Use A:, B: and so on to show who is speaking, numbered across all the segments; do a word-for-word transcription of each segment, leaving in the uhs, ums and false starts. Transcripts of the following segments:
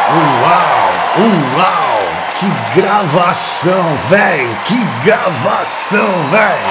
A: Uau! Uau! Que gravação, velho! Que gravação, velho!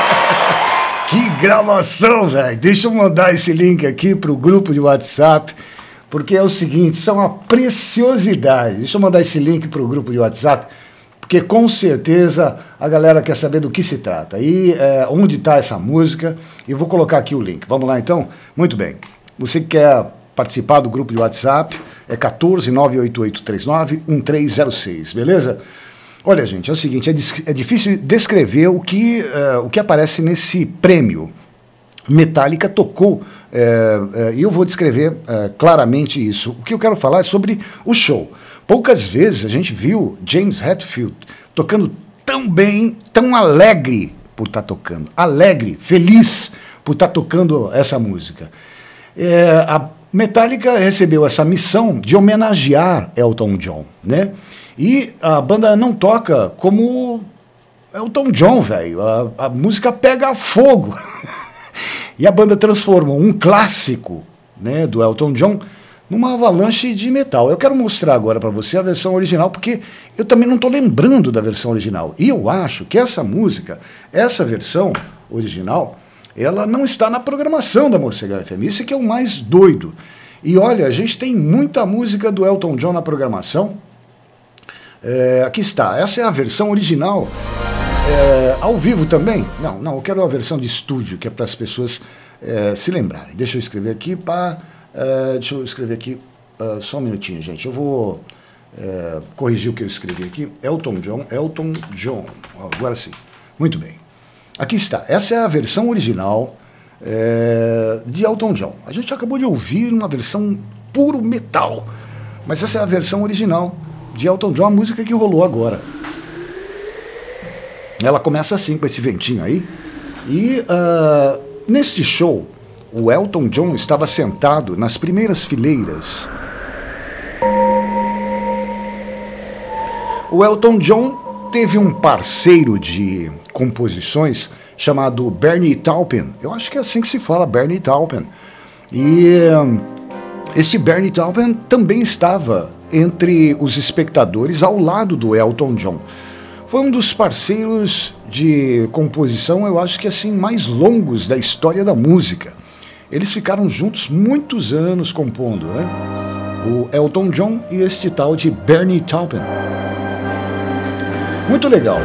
A: Que gravação, velho! Deixa eu mandar esse link aqui pro grupo de WhatsApp, porque é o seguinte, isso é uma preciosidade. Deixa eu mandar esse link pro grupo de WhatsApp, porque com certeza a galera quer saber do que se trata. E é, onde está essa música, e eu vou colocar aqui o link. Vamos lá, então? Muito bem. Você que quer participar do grupo de WhatsApp, é um quatro nove oito oito três nove um três zero seis, beleza? Olha, gente, é o seguinte, é, é difícil descrever o que, uh, o que aparece nesse prêmio. Metallica tocou, e uh, uh, eu vou descrever uh, claramente isso. O que eu quero falar é sobre o show. Poucas vezes a gente viu James Hetfield tocando tão bem, tão alegre por estar tocando, alegre, feliz por estar tocando essa música. É, a Metallica recebeu essa missão de homenagear Elton John, né? E a banda não toca como Elton John, velho. A, a música pega fogo. E a banda transformou um clássico, né, do Elton John numa avalanche de metal. Eu quero mostrar agora para você a versão original, porque eu também não estou lembrando da versão original. E eu acho que essa música, essa versão original, ela não está na programação da Morcega F M. Isso é que é o mais doido. E olha, a gente tem muita música do Elton John na programação. É, aqui está, essa é a versão original. É, ao vivo também? Não, não, eu quero a versão de estúdio, que é para as pessoas é, se lembrarem. Deixa eu escrever aqui, pá, é, deixa eu escrever aqui, uh, só um minutinho, gente. Eu vou é, corrigir o que eu escrevi aqui. Elton John, Elton John. Agora sim, muito bem. Aqui está, essa é a versão original é, de Elton John. A gente acabou de ouvir uma versão puro metal, mas essa é a versão original de Elton John, a música que rolou agora. Ela começa assim, com esse ventinho aí, e uh, neste show, o Elton John estava sentado nas primeiras fileiras. O Elton John teve um parceiro de composições chamado Bernie Taupin. Eu acho que é assim que se fala, Bernie Taupin. E um, este Bernie Taupin também estava entre os espectadores ao lado do Elton John. Foi um dos parceiros de composição, eu acho que assim, mais longos da história da música. Eles ficaram juntos muitos anos compondo, né? O Elton John e este tal de Bernie Taupin. Muito legal.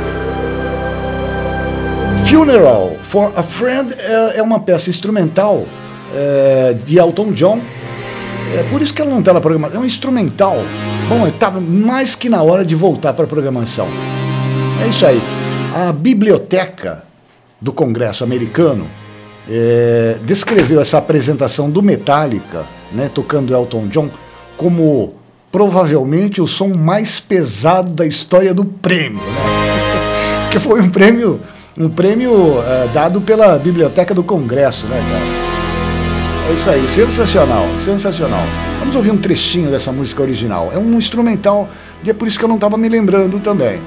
A: Funeral for a Friend é uma peça instrumental é, de Elton John. É por isso que ela não está na programação. É um instrumental. Bom, estava mais que na hora de voltar para a programação. É isso aí. A biblioteca do Congresso americano é, descreveu essa apresentação do Metallica, né, tocando Elton John, como provavelmente o som mais pesado da história do prêmio, né? Porque foi um prêmio, um prêmio é, dado pela Biblioteca do Congresso, né, cara? É isso aí, sensacional, sensacional. Vamos ouvir um trechinho dessa música original. É um instrumental, e é por isso que eu não estava me lembrando também.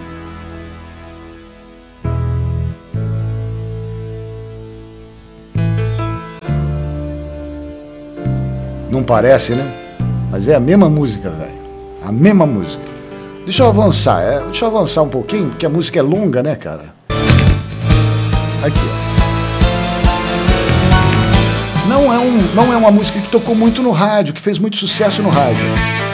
A: Não parece, né? Mas é a mesma música, velho. A mesma música. Deixa eu avançar, é, deixa eu avançar um pouquinho, porque a música é longa, né, cara? Aqui, ó. Não é, um, não é uma música que tocou muito no rádio, que fez muito sucesso no rádio.